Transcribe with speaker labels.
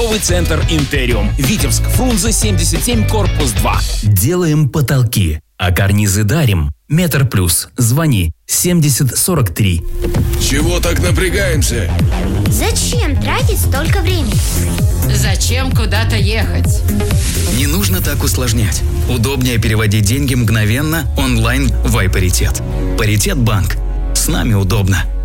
Speaker 1: Новый центр «Интериум». Витебск, Фрунзе, 77, корпус 2.
Speaker 2: Делаем потолки, а карнизы дарим. Метр плюс. Звони 7043.
Speaker 3: Чего так напрягаемся?
Speaker 4: Зачем тратить столько времени?
Speaker 5: Зачем куда-то ехать?
Speaker 6: Не нужно так усложнять. Удобнее переводить деньги мгновенно онлайн в iParitet. Паритет банк. С нами удобно.